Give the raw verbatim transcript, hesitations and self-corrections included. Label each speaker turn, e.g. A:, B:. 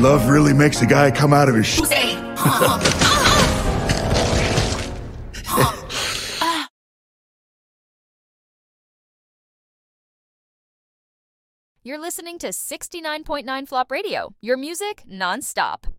A: Love really makes a guy come out of his sh-
B: You're listening to sixty-nine point nine Flop Radio, your music nonstop.